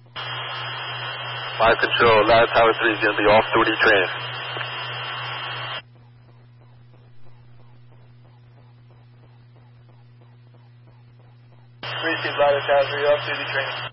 Live control, Ladder Tower 3 is going to be off 3D train. Receive Ladder Tower 3 off 3D train.